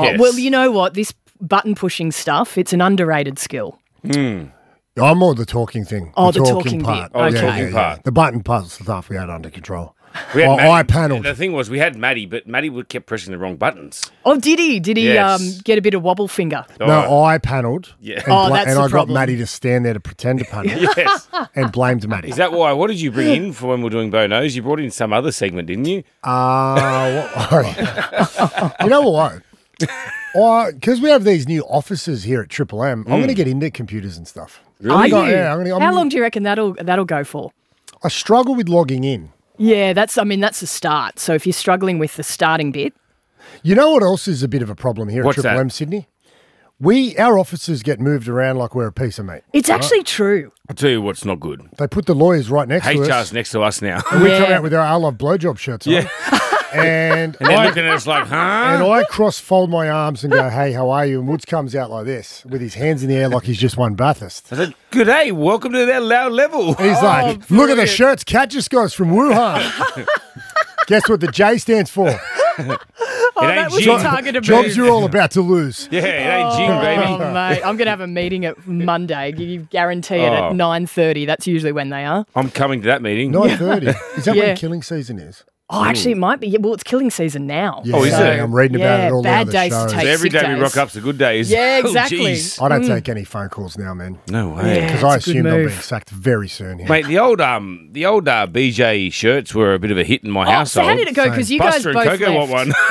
Oh, Yes. well, you know what? This button pushing stuff, it's an underrated skill. I'm more the talking thing. Oh, the talking bit. part. Oh, the talking part. The button puzzle stuff we had under control. We had Well, Maddie- I panelled. The thing was, we had Maddie, but Maddie kept pressing the wrong buttons. Oh, did he? Did he Yes. get a bit of wobble finger? No, I panelled. Yeah. And, Oh, that's and the I got problem. Maddie to stand there to pretend to panel Yes. and blamed Maddie. Is that why? What did you bring in for when we were doing Bo Knows? You brought in some other segment, didn't you? You know what? Because we have these new offices here at Triple M, I'm going to get into computers and stuff. Are you? Yeah, How long do you reckon that'll go for? I struggle with logging in. Yeah, that's a start. So if you're struggling with the starting bit, You know what else is a bit of a problem here What's at Triple that? M, Sydney? Our offices get moved around like we're a piece of meat. it's actually true. I'll tell you what's not good. They put the lawyers right next to HR's us. next to us now. And we come Yeah. out with our I Love Blowjob shirts on. Yeah. And, And they're I, looking at us like, huh? and I cross-fold my arms and go, hey, how are you? And Woods comes out like this with his hands in the air like he's just won Bathurst. I said, good day, welcome to that loud level. He's like, look at the brilliant. shirts Kat just got us from Wuhan. Guess what the J stands for? Oh, ain't that was Jing. a target of Jobs you're all about to lose. Yeah, it ain't Jing, Oh, baby. mate, I'm going to have a meeting at Monday. You guarantee it Oh. at 9:30. That's usually when they are. I'm coming to that meeting. 9:30. Is that Yeah. when killing season is? Oh, actually, it might be. Yeah, well, it's killing season now. Yeah, Oh, is it? I'm reading about Yeah, it all bad over the days to shows. take. So every sick day we days. rock up's the good days. Yeah, Oh, exactly. jeez. I don't take any phone calls now, man. No way. Yeah. Because I it's a good assumed I'll be move. sacked very soon here. Mate, the old BJ shirts were a bit of a hit in my Oh, household. so how did it go? Because you guys Buster both and Coco left. want one.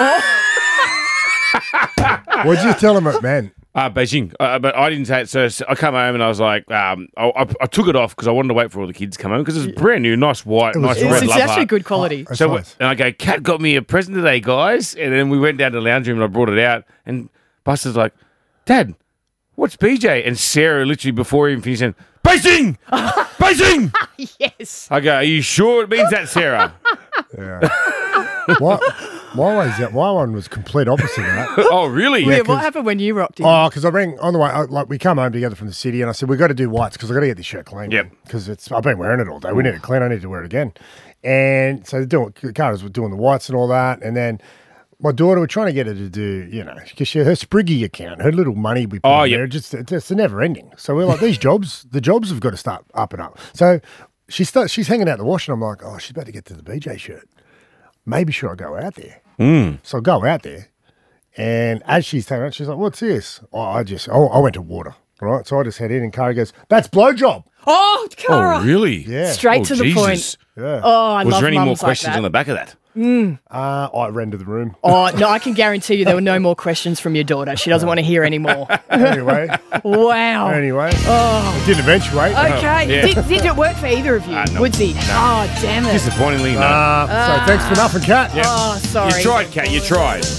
What'd you tell him it meant? Beijing. But I didn't say it. So I come home and I was like, I took it off because I wanted to wait for all the kids to come home because it's brand new, nice white, nice It's, red it's love actually heart. good quality. That's So nice. and I go, Kat got me a present today, guys. And then we went down to the lounge room and I brought it out. And Buster's like, Dad, what's BJ? And Sarah literally before he even finished saying, Beijing! Beijing! Yes. I go, are you sure it means that, Sarah? Yeah. What? My one was complete opposite of that. Oh, really? Yeah, what happened when you rocked in? Oh, because I rang on the way. Like we come home together from the city, and I said we got to do whites because I got to get this shirt clean. Yep. Because I've been wearing it all day. We need it clean. I need to wear it again. And so Carter's doing the whites and all that, and then my daughter, we're trying to get her to do, because her Spriggy account, her little money we put in yeah. there, it's never ending. So we're like, the jobs have got to start up and up. So she's hanging out the wash, and I'm like, oh, she's about to get to the BJ shirt. Maybe should I go out there? So I go out there, and as she's taking it, she's like, what's this? I went to water, right? So I just head in, and Cara goes, that's blowjob. Oh, Cara. Oh, really? Yeah. Straight Oh, to the Jesus. point. Yeah. Oh, I Was love there any more mums like questions that. on the back of that? I ran to the room. Oh, no, I can guarantee you there were no more questions from your daughter. She doesn't want to hear any more. Anyway, Wow. it didn't eventuate. Okay. Yeah. Did it work for either of you? No. Woodsy? Oh, damn it. Disappointingly, no. So thanks for nothing, Kat. Oh, sorry. You tried, Kat. You tried.